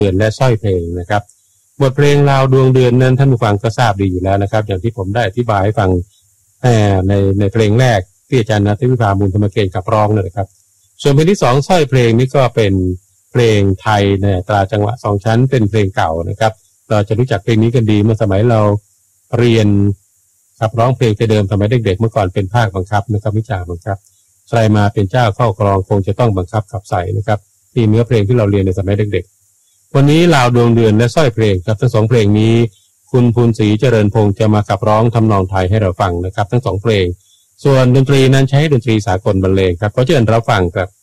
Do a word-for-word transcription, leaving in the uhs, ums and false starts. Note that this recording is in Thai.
เดือนและสร้อยเพลงนะครับบทเพลงลาวดวงเดือนนั้นท่านผู้ฟังก็ทราบดีอยู่แล้วนะครับอย่างที่ผมได้อธิบายให้ฟังในในเพลงแรกที่อาจารย์ณัฐวิภามูลธรรมเกณฑ์ขับร้องนะครับส่วนเพลงที่สองสร้อยเพลงนี้ก็เป็นเพลงไทยในอัตราจังหวะสองชั้นเป็นเพลงเก่านะครับเราจะรู้จักเพลงนี้กันดีเมื่อสมัยเราเรียนขับร้องเพลงแต่เดิมสมัยเด็กๆเมื่อก่อนเป็นภาคบังคับนะครับวิชาบังคับใครมาเป็นเจ้าเข้ากรองคงจะต้องบังคับขับใส่นะครับที่เนื้อเพลงที่เราเรียนในสมัยเด็กๆวันนี้ลาวดวงเดือนและสร้อยเพลงครับทั้งสองเพลงนี้คุณภูนศรีเจริญพงษ์จะมาขับร้องทำนองไทยให้เราฟังนะครับทั้งสองเพลงส่วนดนตรีนั้นใช้ดนตรีสากลบรรเลงครับขอเชิญรับฟังครับ